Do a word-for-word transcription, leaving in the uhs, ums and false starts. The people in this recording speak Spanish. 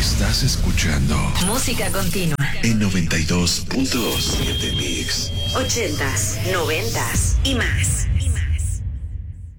Estás escuchando Música Continua en noventa y dos punto siete Mix. Ochentas, noventas y más.